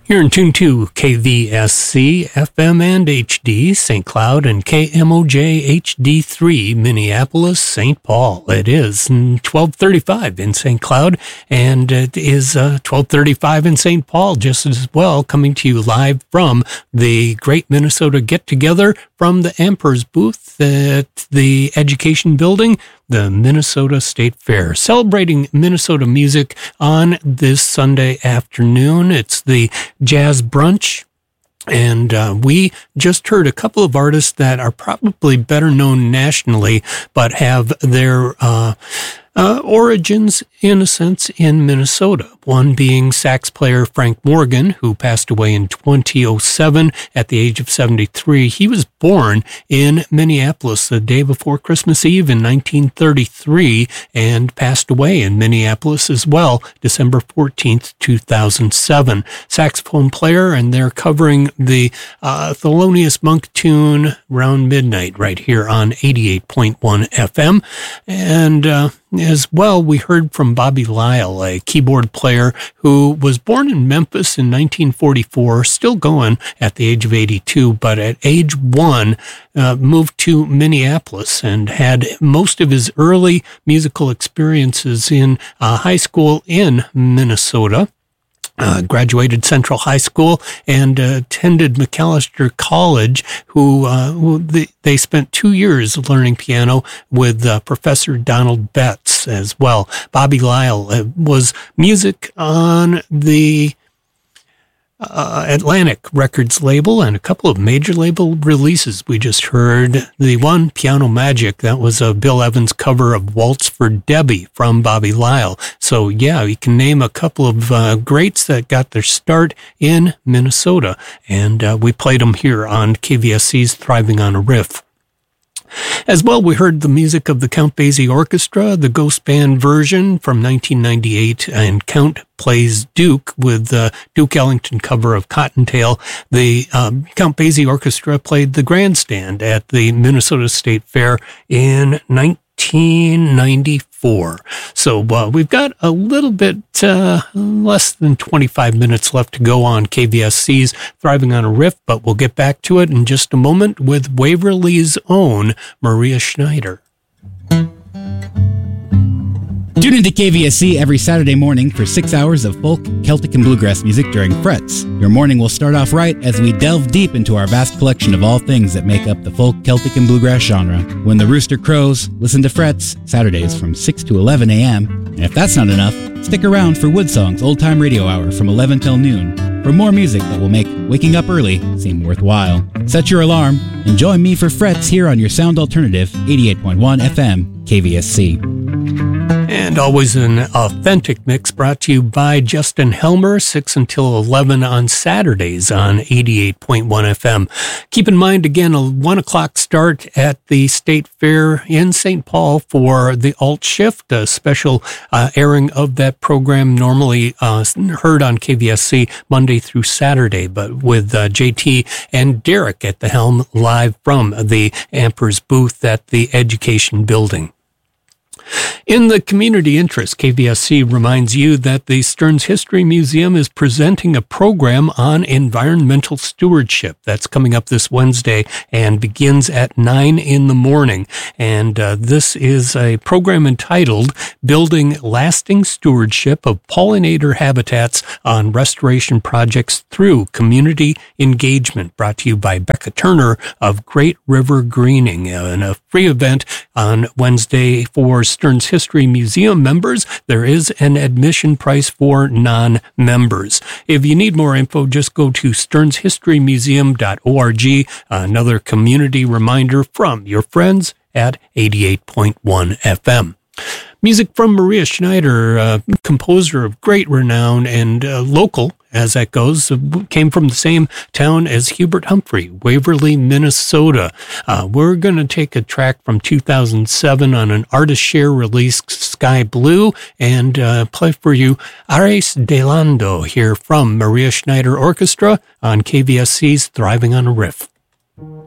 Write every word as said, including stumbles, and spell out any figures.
You're in tune to K V S C, F M and H D, Saint Cloud, and K M O J H D three, Minneapolis, Saint Paul. It is twelve thirty-five in Saint Cloud, and it is uh, twelve thirty-five in Saint Paul just as well, coming to you live from the Great Minnesota Get-Together from the Ampers booth at the Education Building, the Minnesota State Fair, celebrating Minnesota music on this Sunday afternoon. It's the Jazz Brunch, and uh, we just heard a couple of artists that are probably better known nationally, but have their uh, uh, origins, in a sense, in Minnesota. One being sax player Frank Morgan, who passed away in twenty oh seven at the age of seventy-three. He was born in Minneapolis the day before Christmas Eve in nineteen thirty-three and passed away in Minneapolis as well, December fourteenth, two thousand seven. Saxophone player, and they're covering the uh, Thelonious Monk tune Round Midnight right here on eighty-eight point one F M. And uh, as well, we heard from Bobby Lyle, a keyboard player who was born in Memphis in nineteen forty-four, still going at the age of eighty-two, but at age one, uh, moved to Minneapolis and had most of his early musical experiences in uh, high school in Minnesota. Uh, graduated Central High School and uh, attended McAllister College, who, uh, who they, they spent two years learning piano with uh, Professor Donald Betts as well. Bobby Lyle uh, was music on the Uh, Atlantic Records label and a couple of major label releases. We just heard the one, Piano Magic, that was a Bill Evans cover of Waltz for Debbie from Bobby Lyle. So yeah, you can name a couple of uh, greats that got their start in Minnesota, and uh, we played them here on K V S C's Thriving on a Riff. As well, we heard the music of the Count Basie Orchestra, the Ghost Band version from nineteen ninety-eight, and Count Plays Duke with the Duke Ellington cover of Cottontail. The um, Count Basie Orchestra played the grandstand at the Minnesota State Fair in nineteen ninety-four. So uh, we've got a little bit uh, less than twenty-five minutes left to go on K V S C's Thriving on a Riff, but we'll get back to it in just a moment with Waverly's own Maria Schneider. Tune into K V S C every Saturday morning for six hours of folk, Celtic, and bluegrass music during Frets. Your morning will start off right as we delve deep into our vast collection of all things that make up the folk, Celtic, and bluegrass genre. When the rooster crows, listen to Frets, Saturdays from six to eleven a.m. And if that's not enough, stick around for Woodsong's Old Time Radio Hour from eleven till noon for more music that will make waking up early seem worthwhile. Set your alarm and join me for Frets here on your sound alternative, eighty-eight point one F M, K V S C. And always an authentic mix brought to you by Justin Helmer, six until eleven on Saturdays on eighty-eight point one F M. Keep in mind, again, a one o'clock start at the State Fair in Saint Paul for the Alt Shift, a special uh, airing of that program, normally uh, heard on K V S C Monday through Saturday, but with uh, J T and Derek at the helm live from the Ampers booth at the Education Building. In the community interest, K V S C reminds you that the Stearns History Museum is presenting a program on environmental stewardship. That's coming up this Wednesday and begins at nine in the morning. And uh, this is a program entitled Building Lasting Stewardship of Pollinator Habitats on Restoration Projects Through Community Engagement, brought to you by Becca Turner of Great River Greening, and a free event on Wednesday for Stearns History Museum members. There is an admission price for non-members. If you need more info, just go to stearns history museum dot org. Another community reminder from your friends at eighty-eight point one F M. Music from Maria Schneider, uh, composer of great renown and uh, local, as that goes, uh, came from the same town as Hubert Humphrey, Waverly, Minnesota. Uh, we're going to take a track from two thousand seven on an Artist Share release, Sky Blue, and uh, play for you Ares de Lando here from Maria Schneider Orchestra on K V S C's Thriving on a Riff.